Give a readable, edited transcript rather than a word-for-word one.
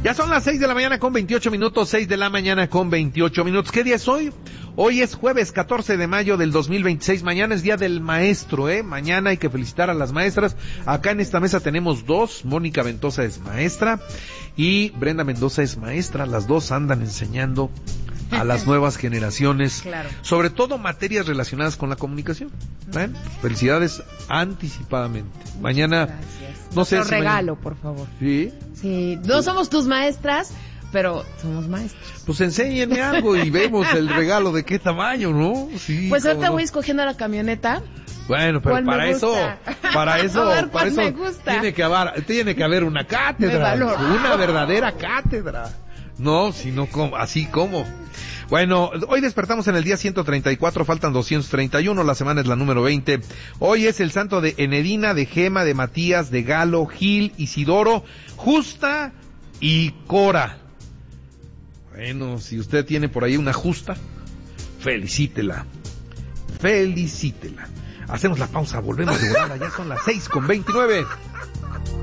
Ya son las 6 de la mañana con 28 minutos, 6 de la mañana con 28 minutos. ¿Qué día es hoy? Hoy es jueves 14 de mayo del 2026. Mañana es día del maestro, Mañana hay que felicitar a las maestras. Acá en esta mesa tenemos dos. Mónica Ventosa es maestra y Brenda Mendoza es maestra. Las dos andan enseñando a las nuevas generaciones, claro, sobre todo materias relacionadas con la comunicación. Felicidades anticipadamente. Mañana, gracias. no sé Otro si regalo, mañana... por favor. ¿Sí? Sí, no somos tus maestras, pero somos maestros. Pues enséñenme algo y vemos el regalo de qué tamaño, ¿no? Sí. Pues ahorita no. voy escogiendo la camioneta. Bueno, pero para eso, A ver, para eso me gusta. tiene que haber una cátedra, una verdadera cátedra. No, sino como, así como. Bueno, hoy despertamos en el día 134, faltan 231, la semana es la número 20. Hoy es el santo de Enedina, de Gema, de Matías, de Galo, Gil, Isidoro, Justa y Cora. Bueno, si usted tiene por ahí una Justa, felicítela. Hacemos la pausa, volvemos de volada, ya son las 6:29.